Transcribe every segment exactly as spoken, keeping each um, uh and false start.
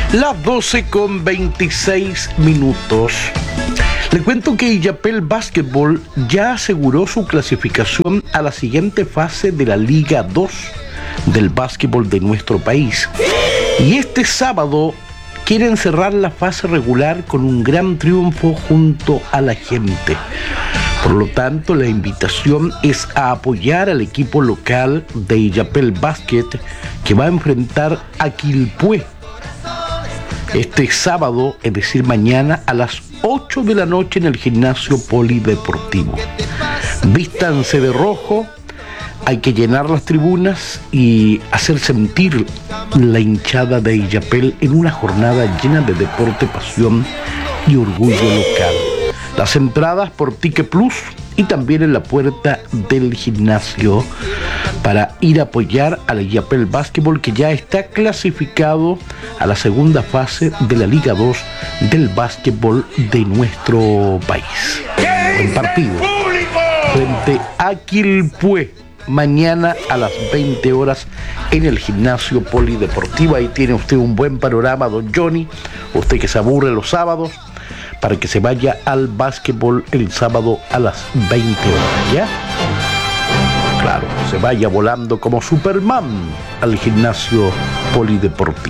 Las doce con veintiséis minutos. Le cuento que Illapel Básquetbol ya aseguró su clasificación a la siguiente fase de la Liga dos del básquetbol de nuestro país. Y este sábado quieren cerrar la fase regular con un gran triunfo junto a la gente. Por lo tanto, la invitación es a apoyar al equipo local de Illapel Basket, que va a enfrentar a Quilpué este sábado, es decir, mañana a las ocho de la noche en el gimnasio polideportivo. Vístanse de rojo, hay que llenar las tribunas y hacer sentir la hinchada de Illapel en una jornada llena de deporte, pasión y orgullo local. Las entradas por Ticket Plus y también en la puerta del gimnasio para ir a apoyar al Illapel Básquetbol, que ya está clasificado a la segunda fase de la Liga dos del básquetbol de nuestro país. Buen partido frente a Quilpué mañana a las veinte horas en el gimnasio polideportivo. Ahí tiene usted un buen panorama, don Johnny, usted que se aburre los sábados, para que se vaya al básquetbol el sábado a las veinte horas, ¿ya? Claro, se vaya volando como Superman al gimnasio polideportivo.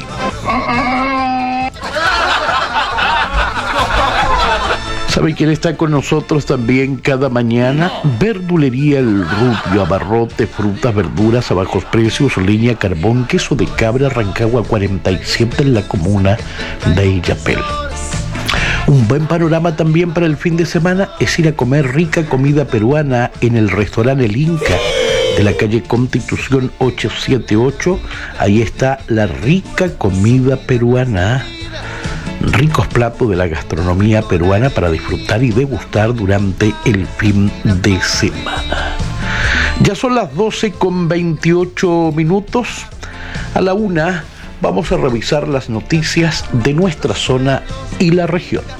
¿Sabe quién está con nosotros también cada mañana? Verdulería El Rubio, abarrote, frutas, verduras a bajos precios, línea, carbón, queso de cabra, Rancagua cuarenta y siete en la comuna de Illapel. Un buen panorama también para el fin de semana es ir a comer rica comida peruana en el restaurante El Inca de la calle Constitución ochocientos setenta y ocho. Ahí está la rica comida peruana. Ricos platos de la gastronomía peruana para disfrutar y degustar durante el fin de semana. Ya son las doce con veintiocho minutos. A la una vamos a revisar las noticias de nuestra zona y la región.